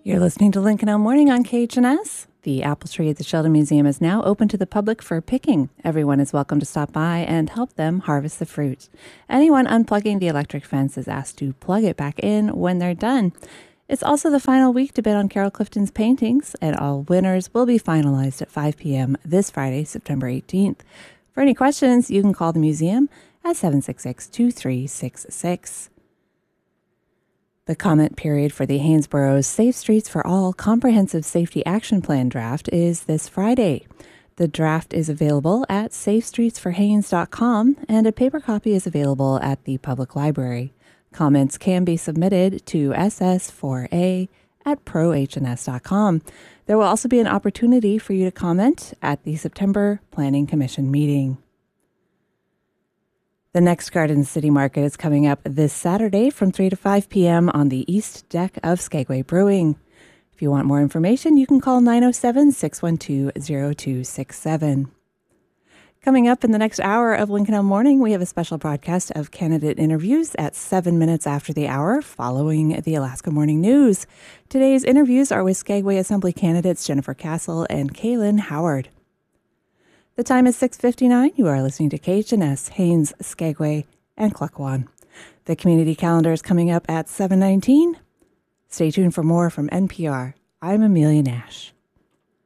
You're listening to Lincoln Elm Morning on KHNS. The apple tree at the Sheldon Museum is now open to the public for picking. Everyone is welcome to stop by and help them harvest the fruit. Anyone unplugging the electric fence is asked to plug it back in when they're done. It's also the final week to bid on Carol Clifton's paintings, and all winners will be finalized at 5 p.m. this Friday, September 18th. For any questions, you can call the museum at 766-2366. The comment period for the Haynesboro's Safe Streets for All Comprehensive Safety Action Plan draft is this Friday. The draft is available at safestreetsforhaines.com, and a paper copy is available at the public library. Comments can be submitted to ss4a@prohns.com. There will also be an opportunity for you to comment at the September Planning Commission meeting. The next Garden City Market is coming up this Saturday from 3 to 5 p.m. on the east deck of Skagway Brewing. If you want more information, you can call 907-612-0267. Coming up in the next hour of Lincoln Elm Morning, we have a special broadcast of candidate interviews at 7 minutes after the hour, following the Alaska Morning News. Today's interviews are with Skagway Assembly candidates Jennifer Castle and Kaylin Howard. The time is 6:59. You are listening to KHNS, Haines, Skagway, and Klukwan. The community calendar is coming up at 7:19. Stay tuned for more from NPR. I'm Amelia Nash.